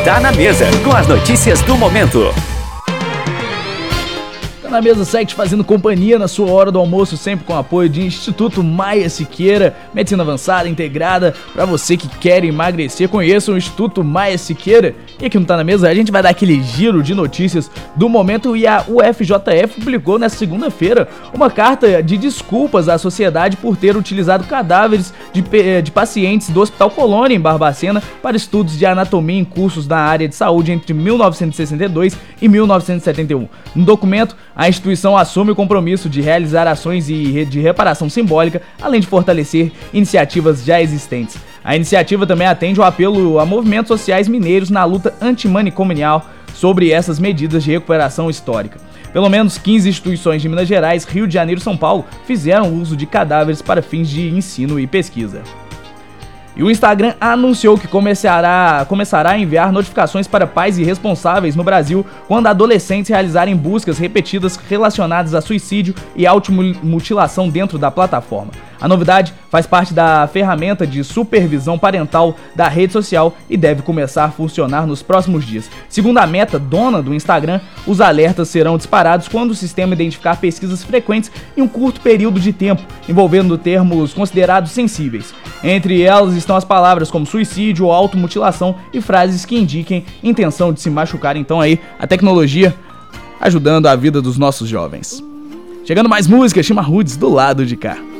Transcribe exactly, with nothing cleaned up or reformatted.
Tá na Mesa, com as notícias do momento. Tá na Mesa segue te fazendo companhia na sua hora do almoço, sempre com o apoio de Instituto Maia Siqueira, medicina avançada integrada para você que quer emagrecer. Conheça o Instituto Maia Siqueira. E aqui no Tá na Mesa a gente vai dar aquele giro de notícias do momento, e a U F J F publicou nesta segunda-feira uma carta de desculpas à sociedade por ter utilizado cadáveres de, de pacientes do Hospital Colônia em Barbacena para estudos de anatomia em cursos na área de saúde entre mil novecentos e sessenta e dois e mil novecentos e setenta e um. No documento, a instituição assume o compromisso de realizar ações de reparação simbólica, além de fortalecer iniciativas já existentes. A iniciativa também atende ao apelo a movimentos sociais mineiros na luta antimanicomial sobre essas medidas de recuperação histórica. Pelo menos quinze instituições de Minas Gerais, Rio de Janeiro e São Paulo fizeram uso de cadáveres para fins de ensino e pesquisa. E o Instagram anunciou que começará, começará a enviar notificações para pais e responsáveis no Brasil quando adolescentes realizarem buscas repetidas relacionadas a suicídio e automutilação dentro da plataforma. A novidade faz parte da ferramenta de supervisão parental da rede social e deve começar a funcionar nos próximos dias. Segundo a Meta, dona do Instagram, os alertas serão disparados quando o sistema identificar pesquisas frequentes em um curto período de tempo, envolvendo termos considerados sensíveis. Entre elas estão as palavras como suicídio ou automutilação e frases que indiquem intenção de se machucar. Então aí, a tecnologia ajudando a vida dos nossos jovens. Chegando mais música, chama Rudes do lado de cá.